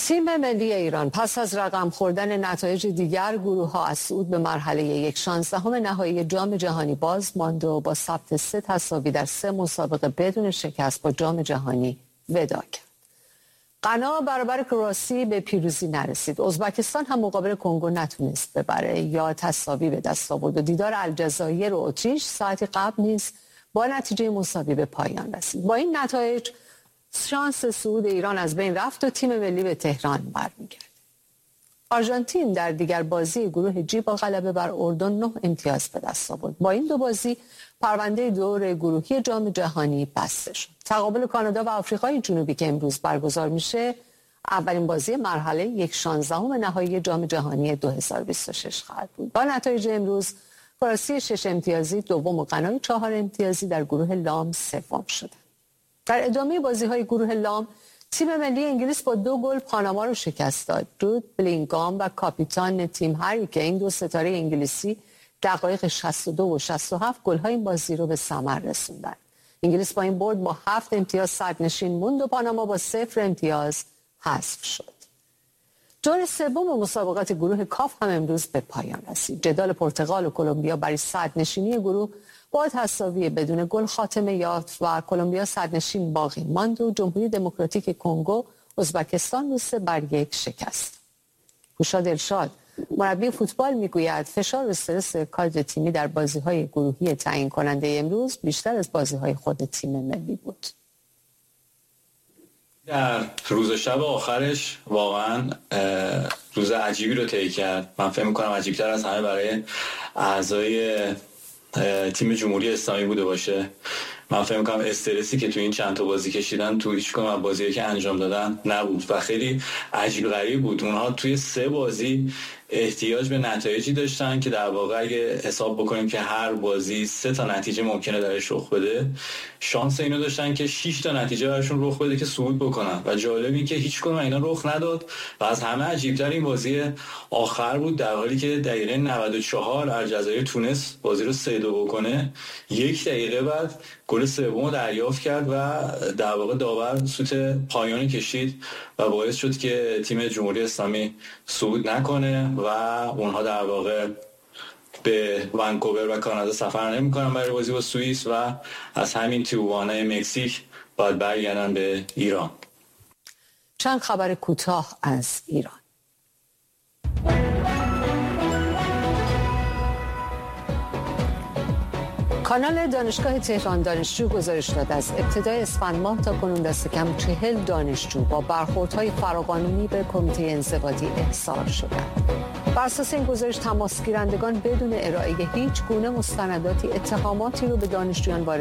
تیم ملی ایران پس از رقم خوردن نتایج دیگر گروه‌ها از صعود به مرحله 1/16 نهایی جام جهانی باز ماند و با ثبت 3 تساوی در 3 مسابقه بدون شکست با جام جهانی وداع کرد. غنا برابر کرواسی به پیروزی نرسید. ازبکستان هم مقابل کنگو نتونست ببره یا تساوی به دست آورد و دیدار الجزایر و اتریش ساعتی قبل نیز با نتیجه مساوی به پایان رسید. با این نتایج شانس صعود ایران از بین رفت و تیم ملی به تهران برمیگرد. آرژانتین در دیگر بازی گروه جی با غلبه بر اردن 9 امتیاز به دست آورد. با این 2 بازی پرونده دور گروهی جام جهانی بسته شد. تقابل کانادا و آفریقای جنوبی که امروز برگزار میشه اولین بازی مرحله 1/16 نهایی جام جهانی 2026 خواهد بود. با نتایج امروز کرواسی 6 امتیازی دوم و غنا 4 امتیازی در گروه لام سوم شد. در ادامه بازی‌های گروه لام تیم ملی انگلیس با 2 گل پاناما رو شکست داد. جود بلینگام و کاپیتان تیم هری کین 2 ستاره انگلیسی دقایق 62 و 67 گل‌های این بازی رو به ثمر رسوندن. انگلیس با این برد با 7 امتیاز صدرنشین موند و پاناما با 0 امتیاز حذف شد. دور سوم مسابقات گروه کاف هم امروز به پایان رسید. جدال پرتغال و کلمبیا برای صدرنشینی گروه با تساوی بدون گل خاتمه یافت و کلمبیا صدرنشین باقی ماند و جمهوری دموکراتیک کنگو ازبکستان رو 3-1 شکست. پوشاد ارشاد مربی فوتبال میگوید فشار و استرس کادر تیمی در بازی‌های گروهی تعیین کننده امروز بیشتر از بازی‌های خود تیم ملی بود. در روز و شب آخرش واقعا روز عجیبی رو طی کرد. من فکر می‌کنم عجیب‌تر از همه برای اعضای تیم جمهوری اسلامی بوده باشه. من فکر می‌کنم استرسی که تو این چند تا بازی کشیدن تو هیچ کدوم از بازی‌هایی که انجام دادن نبود و خیلی عجیب غریب بود. اونها توی 3 بازی احتیاج به نتایجی داشتن که در واقع اگه حساب بکنیم که هر بازی 3 تا نتیجه ممکنه درش رخ بده، شانس اینو داشتن که 6 تا نتیجه براشون رخ بده که صعود بکنن و جالب این که هیچ کدوم اینا رخ نداد و از همه عجیب‌تر این بازی آخر بود، در حالی که دقیقه 94 الجزایر تونس بازی رو 3-2 بکنه. 1 دقیقه بعد گل سوم دریافت کرد و در واقع داور سوت پایانی کشید و باعث شد که تیم جمهوری اسلامی صعود نکنه و اونها در واقع به ونکوور و کانادا سفر نمی‌کنن برای بازی با سوئیس و از همین تیوانا مکزیک باید برگردن به ایران. چند خبر کوتاه از ایران. کانال دانشگاه تهران دانشجو گزارش داد از ابتدای اسفند ماه تا کنون دست کم 40 دانشجو با برخوردهای فراقانونی به کمیته انضباطی احضار شدند. بر اساس این گزارش تماسگیرندگان بدون ارائه هیچ گونه مستنداتی اتهاماتی رو به دانشجویان وارد